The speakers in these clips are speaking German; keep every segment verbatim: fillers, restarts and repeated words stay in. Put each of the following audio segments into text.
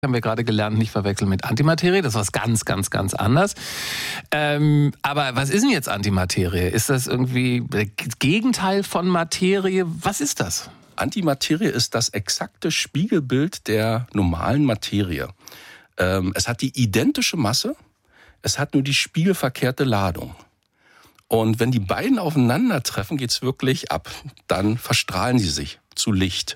Haben wir gerade gelernt, nicht verwechseln mit Antimaterie. Das ist was ganz, ganz, ganz anderes. Ähm, aber was ist denn jetzt Antimaterie? Ist das irgendwie das Gegenteil von Materie? Was ist das? Antimaterie ist das exakte Spiegelbild der normalen Materie. Ähm, es hat die identische Masse, es hat nur die spiegelverkehrte Ladung. Und wenn die beiden aufeinandertreffen, geht's wirklich ab. Dann verstrahlen sie sich zu Licht.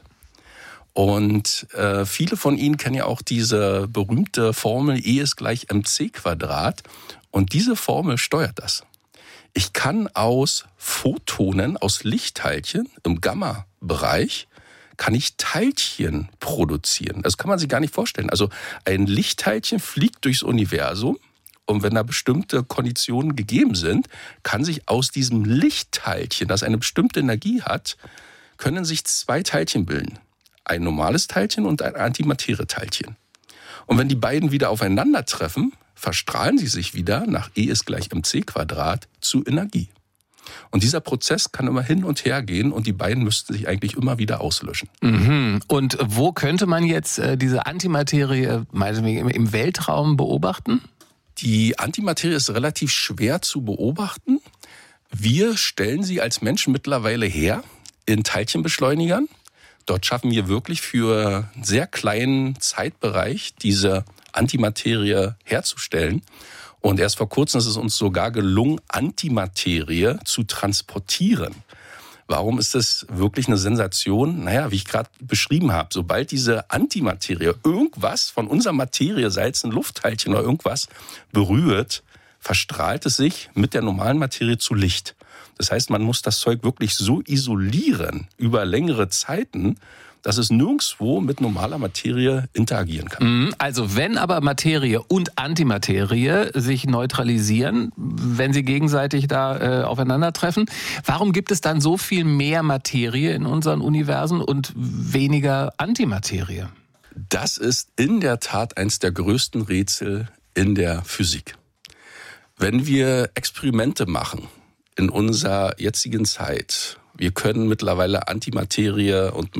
Und äh, viele von Ihnen kennen ja auch diese berühmte Formel E ist gleich mc Quadrat. Und diese Formel steuert das. Ich kann aus Photonen, aus Lichtteilchen im Gamma-Bereich, kann ich Teilchen produzieren. Das kann man sich gar nicht vorstellen. Also ein Lichtteilchen fliegt durchs Universum. Und wenn da bestimmte Konditionen gegeben sind, kann sich aus diesem Lichtteilchen, das eine bestimmte Energie hat, können sich zwei Teilchen bilden. Ein normales Teilchen und ein Antimaterie-Teilchen. Und wenn die beiden wieder aufeinandertreffen, verstrahlen sie sich wieder nach E ist gleich mc Quadrat zu Energie. Und dieser Prozess kann immer hin und her gehen und die beiden müssten sich eigentlich immer wieder auslöschen. Mhm. Und wo könnte man jetzt äh, diese Antimaterie meinetwegen im Weltraum beobachten? Die Antimaterie ist relativ schwer zu beobachten. Wir stellen sie als Menschen mittlerweile her in Teilchenbeschleunigern. Dort schaffen wir wirklich für einen sehr kleinen Zeitbereich diese Antimaterie herzustellen. Und erst vor kurzem ist es uns sogar gelungen, Antimaterie zu transportieren. Warum ist das wirklich eine Sensation? Naja, wie ich gerade beschrieben habe, sobald diese Antimaterie irgendwas von unserer Materie, sei es ein Luftteilchen oder irgendwas, berührt, verstrahlt es sich mit der normalen Materie zu Licht. Das heißt, man muss das Zeug wirklich so isolieren über längere Zeiten, dass es nirgendwo mit normaler Materie interagieren kann. Also wenn aber Materie und Antimaterie sich neutralisieren, wenn sie gegenseitig da äh, aufeinandertreffen, warum gibt es dann so viel mehr Materie in unseren Universen und weniger Antimaterie? Das ist in der Tat eines der größten Rätsel in der Physik. Wenn wir Experimente machen, in unserer jetzigen Zeit, wir können mittlerweile Antimaterie und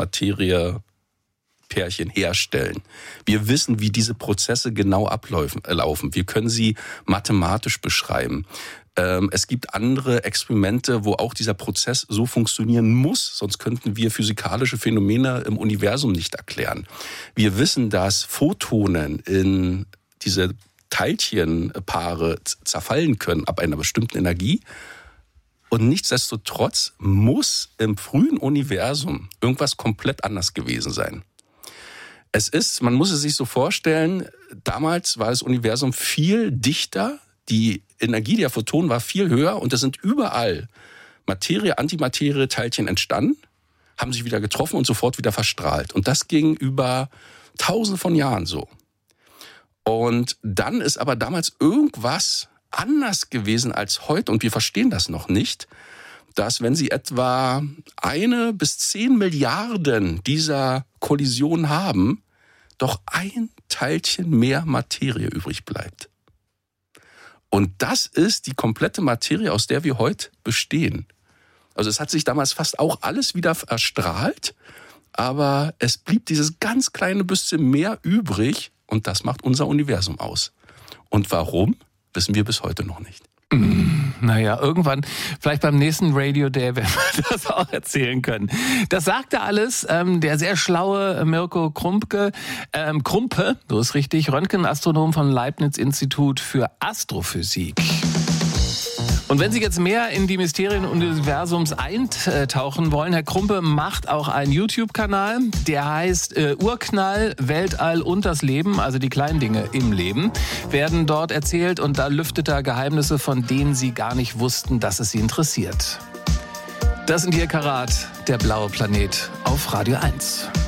Materie-Pärchen herstellen. Wir wissen, wie diese Prozesse genau ablaufen. Wir können sie mathematisch beschreiben. Es gibt andere Experimente, wo auch dieser Prozess so funktionieren muss, sonst könnten wir physikalische Phänomene im Universum nicht erklären. Wir wissen, dass Photonen in diese Teilchenpaare zerfallen können ab einer bestimmten Energie. Und nichtsdestotrotz muss im frühen Universum irgendwas komplett anders gewesen sein. Es ist, man muss es sich so vorstellen, damals war das Universum viel dichter, die Energie der Photonen war viel höher und es sind überall Materie, Antimaterie, Teilchen entstanden, haben sich wieder getroffen und sofort wieder verstrahlt. Und das ging über tausende von Jahren so. Und dann ist aber damals irgendwas anders gewesen als heute, und wir verstehen das noch nicht, dass wenn Sie etwa eine bis zehn Milliarden dieser Kollisionen haben, doch ein Teilchen mehr Materie übrig bleibt. Und das ist die komplette Materie, aus der wir heute bestehen. Also es hat sich damals fast auch alles wieder erstrahlt, aber es blieb dieses ganz kleine bisschen mehr übrig und das macht unser Universum aus. Und warum? Wissen wir bis heute noch nicht. Mm, naja, irgendwann, vielleicht beim nächsten Radio Day, werden wir das auch erzählen können. Das sagte alles ähm, der sehr schlaue Mirko Krumpke, ähm, Krumpe, so ist richtig, Röntgenastronom vom Leibniz-Institut für Astrophysik. Und wenn Sie jetzt mehr in die Mysterien des Universums eintauchen wollen, Herr Krumpe macht auch einen YouTube-Kanal, der heißt äh, Urknall, Weltall und das Leben, also die kleinen Dinge im Leben, werden dort erzählt und da lüftet er Geheimnisse, von denen Sie gar nicht wussten, dass es Sie interessiert. Das sind hier Karat, der blaue Planet auf Radio eins.